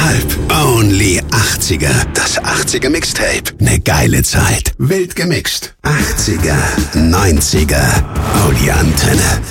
1,5. Only 80er. Das 80er Mixtape. Ne geile Zeit. Wild gemixt. 80er, 90er. Oh, die Antenne.